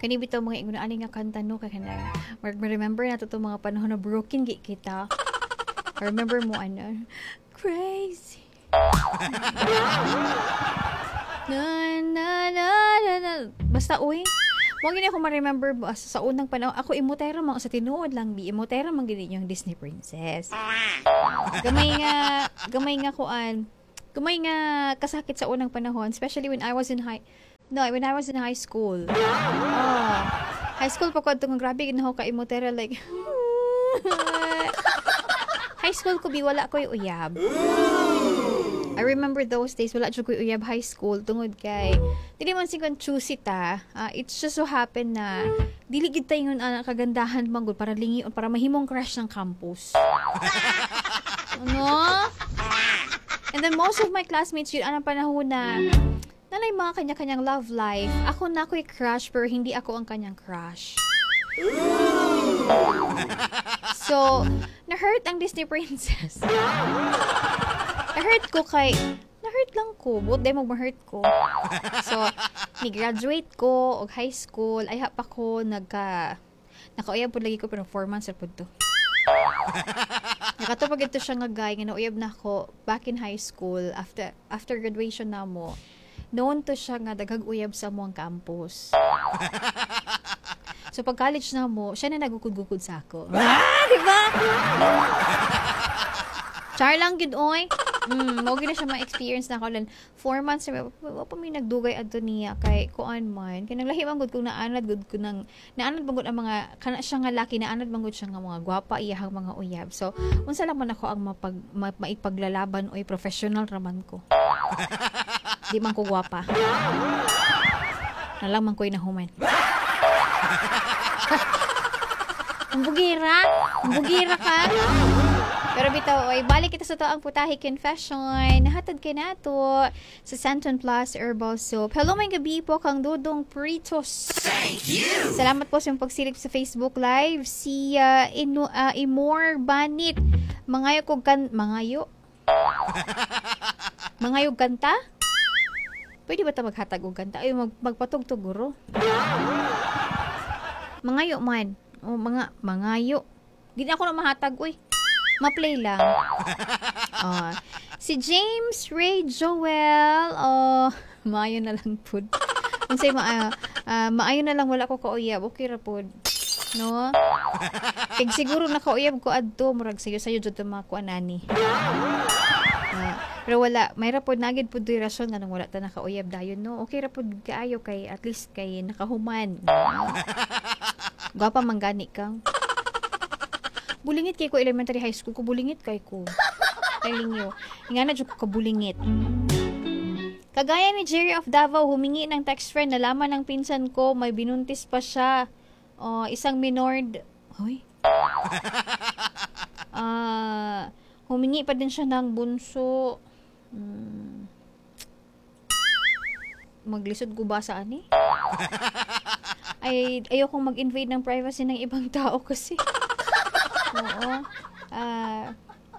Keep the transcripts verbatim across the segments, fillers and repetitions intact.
Kani bitaw mga ingon ani nga kanta no kay kanang remember na to mga panahon na broken gi kita. I remember mo ano crazy. na, na, na, na, na. Basta uy mo gini ako ma-remember ba sa unang panahon ako imotera mo sa tinuod lang bi imotera man gini yung Disney princess. Gamay nga gamay nga kuan. Gamay nga kasakit sa unang panahon, especially when I was in high No, when I was in high school. Oh. High school pa ko itong grabe ginaho ka imotera like high school ko bi wala ko yung uyab. I remember those days wala jud ko yung uyab high school tungod kay dili man singkon choosy ta. Uh, it's just so happen na dili gid tayo yung uh, kagandahan manggod para lingion para mahimong crush ng campus. Ano? And then most of my classmates yun anang panahon na nanay mga kanya-kanyang love life. Ako na ako'y crush pero hindi ako ang kanyang crush. So, na-hurt ang Disney princess. Na-hurt ko kay... Na-hurt lang ko. Buot dahil mag-hurt ko. So, ni-graduate ko og high school. Ay pa ko nagka... Nakauyab po lagi ko pero four months po to. Nakatupag ito siya nga guy. Nga nauyab na ako back in high school. After after graduation na mo. Noon to siya nga daghang uyab sa mo ang campus. So pag college na mo, siya na nagukod-gukod sa ako. Ah, di ba? Char lang gid oy. Mm, mo gina siya ma-experience na ko lan four months wa pa mi nagdugay adto niya kay kuan man. Kay naglahi man gud kung naanad gud ko nang naanad man gud ang mga kana siya nga laki naanad man gud siya nga mga gwapa iyahang mga uyab. So unsa lang man ako ang mapag ma, maipaglalaban oy professional raman ko. Di man ko gwapa. Nalang man ko'y nahuman. Ang bugira. Ang bugira ka. Pero bitaw, oy, balik kita sa to ang putahe confession. Nahatad kay nato sa Santon Plus Herbal Soap. Hello, may gabi po kang Dudong Pritos. Thank you! Salamat po sa yung pagsilip sa Facebook Live. Si uh, Inu, uh, Imor Banit. Mangayo kog kan... Mangayo? Mangayo kanta? Pwede ba ta maghatag og kanta? Ay, mag, magpatugtog guro. Mangayo man. O, mga, mangayo. Di na ako na mahatag, uy. Ma-play lang. Oh. Si James Ray Joel. Oh, maayo na lang po. Kung sa'yo, ma- uh, maayo na lang wala ko kauyab. Okay ra po. No? Kaya siguro nakauyab ko adto. Murag sa'yo sa'yo dyan tumakuan nani. Uh, pero wala, may rapod nagid pud doy rason nga nang wala ta nakauyab dayon no. Okay rapod kaayo kay at least kay nakahuman. Gwapa man gani kang. Bulingit kay ko elementary high school ko bulingit kay ko. Telling you. Ingana jud ko kabulingit. Kagaya ni Jerry of Davao humingi ng text friend nalaman ng pinsan ko may binuntis pa siya. Oh, isang minor. Hoy. Ah, uh, humingi pa din siya ng bunso. Hmm. Maglisod ko ba sa ani? Ay, ayokong mag-invade ng privacy ng ibang tao kasi. Oo. Ah,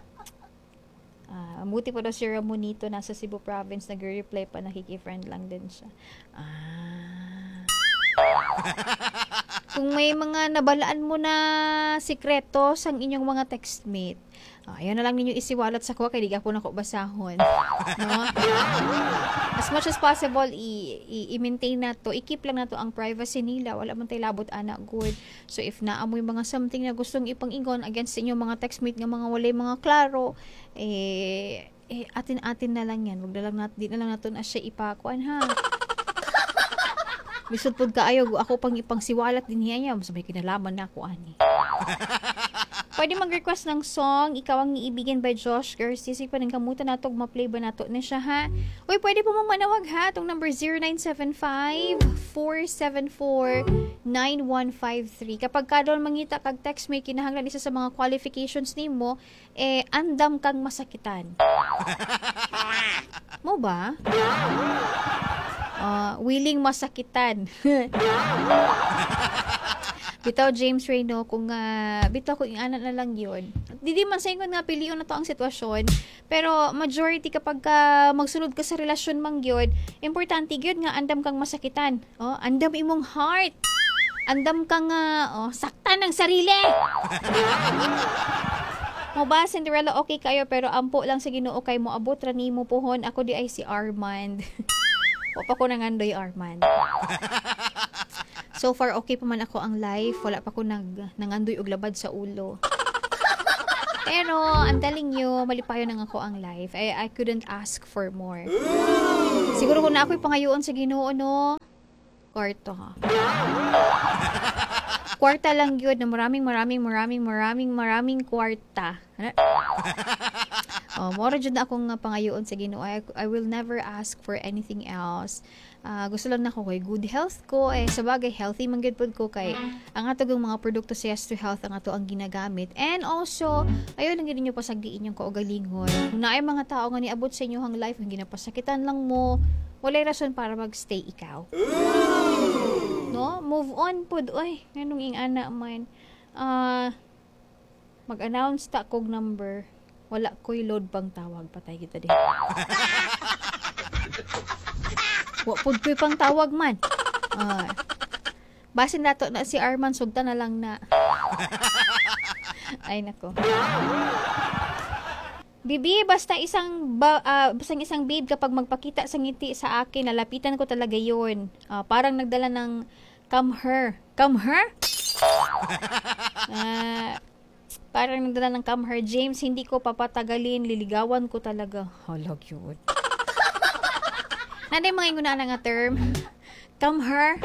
uh, muti pa daw si Ramonito nasa Cebu province nag-reply pa nakiki-friend lang din siya. Ah. Kung may mga nabalaan mo na sikreto sa inyong mga textmate, uh, ayaw na lang ninyo isiwalat sa kuha kay di ako nako basahon. No? As much as possible, i- i- i-maintain na to. I-keep lang na to ang privacy nila. Wala man tayo labot anak good. So, if naamoy mga something na gustong ipang-ingon against inyong mga textmate nga mga walay mga klaro, eh, eh atin-atin na lang yan. Wag na lang natin, di na lang natin na siya ipakuan ha. Bisod pod kaayo ako pang ipang siwalat din niya mas may kinalaman na ako ani. Pwede mag-request ng song Ikaw ang Iibigin by Josh Garcia. Sige pa nang kamutan nato ma-play ba nato na siya ha. Uy, pwede po mong manawag ha tong number zero nine seven five, four seven four, nine one five three. Kapag kadol mangita kag text may kinahanglan isa sa mga qualifications nimo eh andam kang masakitan. Mo ba? Uh, willing masakitan. Bitaw James Reyno kung uh, bitaw kung ingana na lang yun. Didi man sa ingon nga piliyon na to ang sitwasyon, pero majority kapag ka magsulod ka sa relasyon mang gyud, importante gyud nga andam kang masakitan. Oh, andam imong heart. andam ka nga, oh, sakta ng sarili. Mo ba, Cinderella, okay kayo, pero ampo lang sa Ginoo kay mo abot ra nimo pohon. Ako di ay si Armand. O pa ko nangandoy, Armand. So far, okay pa man ako ang life. Wala pa ko nag, nangandoy og labad sa ulo. Pero, ang telling you, malipayo nang ako ang life. I, I couldn't ask for more. Siguro kung na ako'y pangayoon sa Ginoo, no? Kwarto, ha? Kwarta lang yun na maraming, maraming, maraming, maraming, maraming kwarta. Oh, mora jud na akong pangayoon sa Ginoo. I, I will never ask for anything else. Uh, gusto lang na ko kay good health ko. Eh, sabagay, healthy man gid pod ko kay ang ato ng mga produkto sa Yes to Health ang ato ang ginagamit. And also, ayaw lang gid ninyo pasagdiin yung kaugalingon. Kung naay mga tao nga niabot sa inyo hang life, ang ginapasakitan lang mo, walay rason para magstay ikaw. No? Move on pod. Oy, nganong ing ana man. Uh, mag-announce ta kog number. Wala ko'y load pang tawag. Patay kita din. Wapod ko'y pang tawag man. Uh, basin nato na si Arman, sugta na lang na. Ay, nako. Bibi, basta isang ba, uh, basta isang babe kapag magpakita sa ngiti sa akin, lalapitan ko talaga yun. Uh, parang nagdala ng come her. Come her? Uh, parang nagdala ng come her. James, hindi ko papatagalin. Liligawan ko talaga. Halag yun. Nanday mga ingunaan nga term. Come her.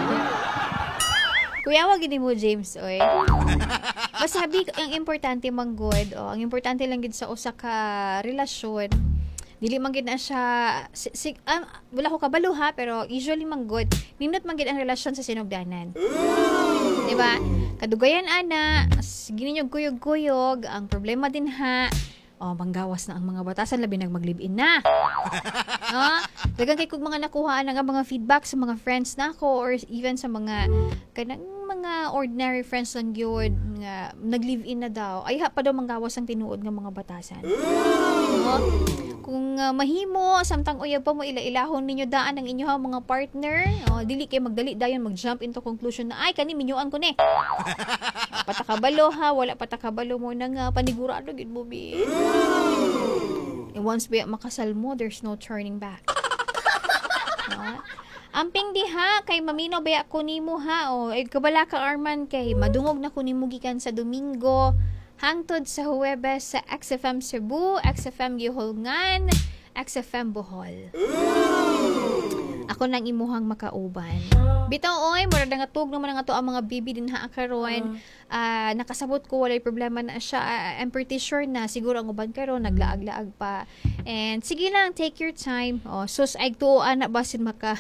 Kuya, wag gini mo, James, oy. Masabi, ang importante mang good. Oh, ang importante lang gid sa usa ka relasyon. Dili man gid na siya si, si, um, wala ko kabalo ha, pero usually mang good. Nindot man gid ang relasyon sa sinugdanan. Di ba? Kadugayan ana, gininyog kuyog-kuyog, ang problema din ha. Oh, manggawas na ang mga batasan, labi nag mag-live-in na. Ha? Dagang kay kung mga nakuhaan nga mga feedback sa mga friends nako or even sa mga kanang mga ordinary friends lang yun nga nag-live-in na daw. Ay ha pa daw manggawas ang tinuod nga mga batasan. No? Kung uh, mahimo samtang uyab pa mo ila-ilahon ninyo daan ang inyong mga partner, oh, dili kay magdali dayon mag-jump into conclusion na ay kani minyoan ko ni. Patakabalo ha, wala patakabalo mo na nga panigurado gid mo bi. And once ba makasal mo, there's no turning back. No? Amping diha kay mamino baya ko nimo ha, o ay kabala ka Arman kay madungog na ko nimo gikan sa Domingo hangtod sa Huwebes sa X F M Cebu, X F M Gihulngan, X F M Bohol. Ako nang imuhang makauban. Bitaw oy, mura nga tug naman nga to ang mga bibi din ha karon. Uh, nakasabot ko walay problema na siya. Uh, I'm pretty sure na siguro ang uban karon naglaag-laag pa. And sige lang, take your time. Oh, sus ay tuoan na basin maka.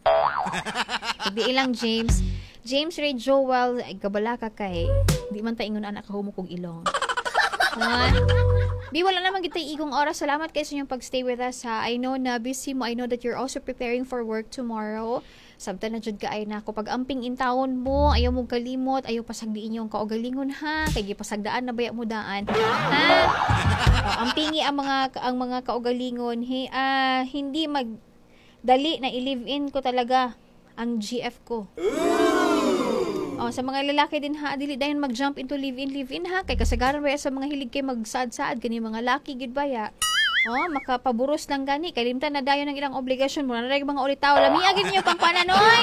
Di ilang James. James Ray Joel, ay kabala ka kay. Di man ta ingon anak kahumok og ilong. Uh, Bi, wala naman kita igong oras. Salamat kayo sa inyong pagstay with us ha. I know na busy mo. I know that you're also preparing for work tomorrow. Sabta na jud ka ay na kapag amping intawon mo, ayaw mo kalimot, ayaw pasagdiin yung kaugalingon ha. Kay gipasagdaan na baya mo daan. Ha? O, ampingi ang mga ang mga kaugalingon. He, uh, hindi magdali na i-live-in ko talaga ang G F ko. Oh, sa mga lalaki din ha, dili dayon mag-jump into live-in, live-in ha. Kay kasagaran ba sa mga hilig kay magsaad-saad kani mga laki gid baya. Oh, makapaburos lang gani kay limtan na dayon ang ilang obligasyon mo na mga ulitaw. Lamiya gid niyo pang pananoy.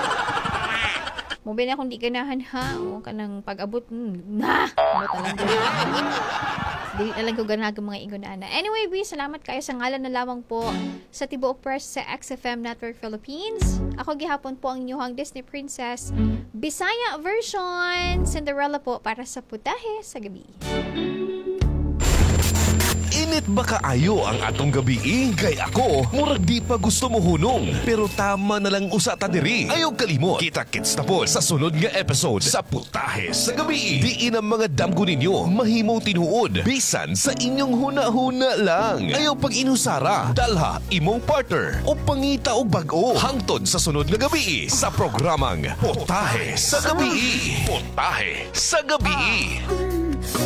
Mo ba na kung di ganahan ha, oh, kanang pag-abot na. Ano talaga. Dili na lang ko ganag mga ingon na. Anyway, B, salamat kayo sa ngalan na lamang po sa Tibuok Press sa X F M Network Philippines. Ako gihapon po ang inyong Disney Princess Bisaya version Cinderella po para sa putahe sa gabi. Init ba kaayo ang atong gabi? Kay ako, murag di pa gusto mo hunong. Pero tama na lang usa ta diri. Ayaw kalimot. Kita-kits na po sa sunod nga episode sa Putahe sa Gabi. Diin ang mga damgo ninyo mahimo tinuod. Bisan sa inyong huna-huna lang. Ayaw pag inusara. Dalha imong partner o pangita og bag-o. Hangtod sa sunod nga gabi sa programang Putahe sa Gabi. Putahe sa Gabi.